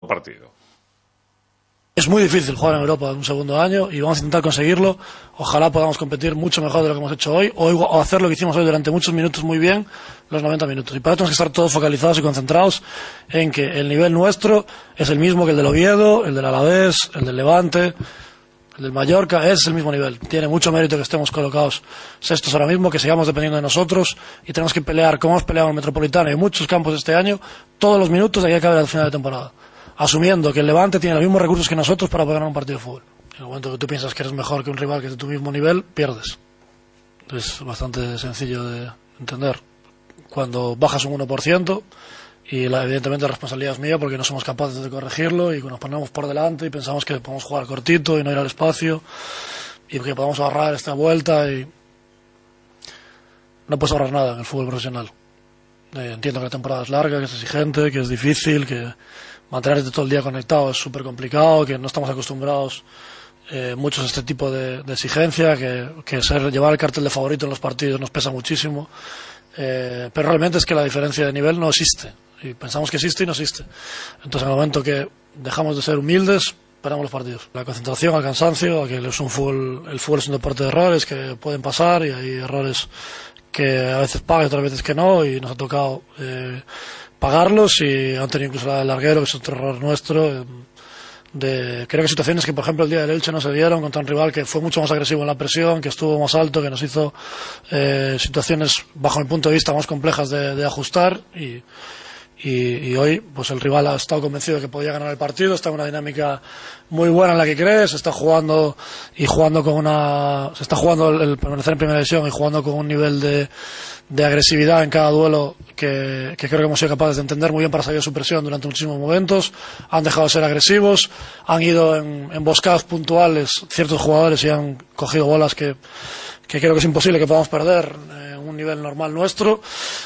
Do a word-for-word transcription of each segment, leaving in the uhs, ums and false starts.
partido. Es muy difícil jugar en Europa en un segundo año y vamos a intentar conseguirlo. Ojalá podamos competir mucho mejor de lo que hemos hecho hoy o, o hacer lo que hicimos hoy durante muchos minutos muy bien, los noventa minutos. Y para eso tenemos que estar todos focalizados y concentrados en que el nivel nuestro es el mismo que el del Oviedo, el del Alavés, el del Levante, el del Mallorca, es el mismo nivel. Tiene mucho mérito que estemos colocados sextos ahora mismo, que sigamos dependiendo de nosotros y tenemos que pelear como hemos peleado en el Metropolitano y en muchos campos este año, todos los minutos de aquí a que acabe el final de temporada. Asumiendo que el Levante tiene los mismos recursos que nosotros para poder ganar un partido de fútbol. En el momento que tú piensas que eres mejor que un rival que es de tu mismo nivel, pierdes. Es bastante sencillo de entender. Cuando bajas un uno por ciento, y la, evidentemente la responsabilidad es mía porque no somos capaces de corregirlo y nos ponemos por delante y pensamos que podemos jugar cortito y no ir al espacio y que podemos ahorrar esta vuelta y no puedes ahorrar nada en el fútbol profesional. Eh, entiendo que la temporada es larga, que es exigente, que es difícil, que mantenerte todo el día conectado es súper complicado, que no estamos acostumbrados eh, muchos a este tipo de, de exigencia, que, que ser, llevar el cartel de favorito en los partidos nos pesa muchísimo, eh, pero realmente es que la diferencia de nivel no existe, y pensamos que existe y no existe. Entonces en el momento que dejamos de ser humildes, perdemos los partidos. La concentración, al cansancio, a que es un fútbol, el fútbol es un deporte de errores que pueden pasar y hay errores que a veces pagas, otras veces que no, y nos ha tocado eh, pagarlos y han tenido incluso el larguero, que es otro error nuestro. De, creo que situaciones que, por ejemplo, el día del Elche no se dieron contra un rival que fue mucho más agresivo en la presión, que estuvo más alto, que nos hizo eh, situaciones, bajo mi punto de vista, más complejas de, de ajustar y, y, y hoy pues el rival ha estado convencido de que podía ganar el partido, está en una dinámica muy buena en la que cree, se está jugando y jugando con una se está jugando el, el permanecer en primera división y jugando con un nivel de, de agresividad en cada duelo que, que creo que hemos sido capaces de entender muy bien para salir de su presión durante muchísimos momentos. Han dejado de ser agresivos, han ido en emboscadas puntuales ciertos jugadores y han cogido bolas que, que creo que es imposible que podamos perder en un nivel normal nuestro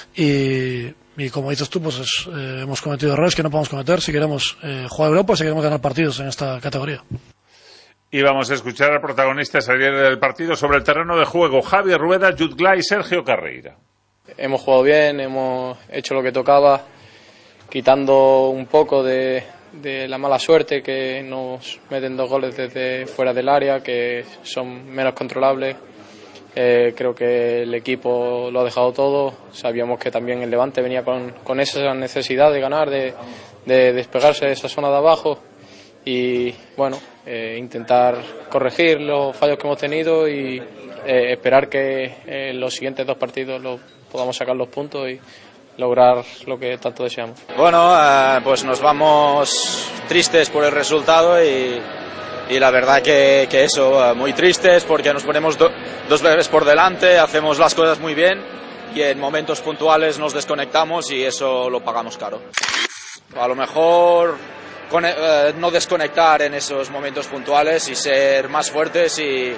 y Y como dices tú, pues es, eh, hemos cometido errores que no podemos cometer si queremos eh, jugar a Europa y si queremos ganar partidos en esta categoría. Y vamos a escuchar al protagonista salir del partido sobre el terreno de juego, Javier Rueda, Jutgla y Sergio Carreira. Hemos jugado bien, hemos hecho lo que tocaba, quitando un poco de, de la mala suerte que nos meten dos goles desde fuera del área, que son menos controlables. Eh, creo que el equipo lo ha dejado todo. Sabíamos que también el Levante venía con, con esa necesidad de ganar, de, de despegarse de esa zona de abajo y bueno, eh, intentar corregir los fallos que hemos tenido y eh, esperar que en los siguientes dos partidos lo, podamos sacar los puntos y lograr lo que tanto deseamos. Bueno, eh, pues nos vamos tristes por el resultado y Y la verdad que, que eso, muy tristes porque nos ponemos do, dos veces por delante, hacemos las cosas muy bien y en momentos puntuales nos desconectamos y eso lo pagamos caro. A lo mejor con, eh, no desconectar en esos momentos puntuales y ser más fuertes y,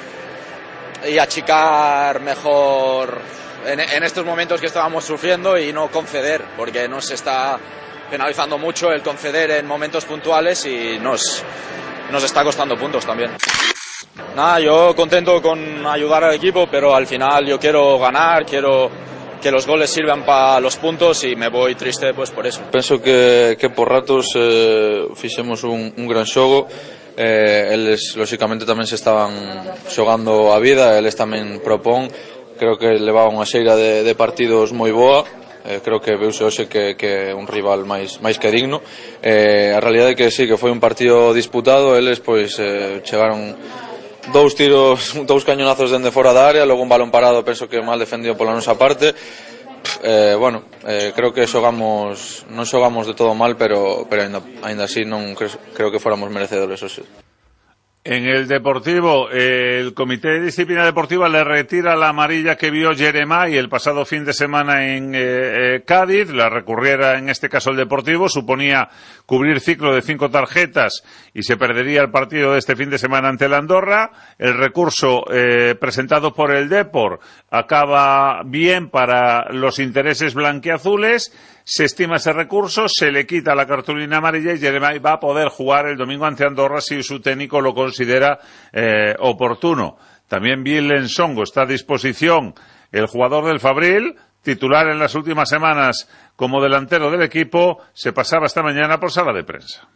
y achicar mejor en, en estos momentos que estábamos sufriendo y no conceder, porque nos está penalizando mucho el conceder en momentos puntuales y nos... nos está costando puntos también. Nada, yo contento con ayudar al equipo, pero al final yo quiero ganar, quiero que los goles sirvan para los puntos y me voy triste pues por eso. Penso que, que por ratos eh, fixemos un, un gran xogo, eh, eles lóxicamente tamén se estaban xogando a vida, eles tamén propón, creo que levaban unha xeira de, de partidos moi boa. Eh, creo que veuse hoxe que, que un rival máis, máis que digno. Eh, a realidade é que sí, que foi un partido disputado, eles pois eh, chegaron dous tiros, dous cañonazos dende fora da área, logo un balón parado, penso que mal defendido pola nosa parte. Eh, bueno, eh, creo que xogamos, non xogamos de todo mal, pero, pero ainda, ainda así non creo, creo que fóramos merecedores hoxe. En el Deportivo, eh, el Comité de Disciplina Deportiva le retira la amarilla que vio Jeremai el pasado fin de semana en eh, eh, Cádiz. La recurriera en este caso el Deportivo. Suponía cubrir ciclo de cinco tarjetas y se perdería el partido de este fin de semana ante la Andorra. El recurso eh, presentado por el Depor acaba bien para los intereses blanquiazules. Se estima ese recurso, se le quita la cartulina amarilla y Jeremai va a poder jugar el domingo ante Andorra si su técnico lo considera eh, oportuno. También Bielen Songo está a disposición, el jugador del Fabril, titular en las últimas semanas como delantero del equipo, se pasaba esta mañana por sala de prensa.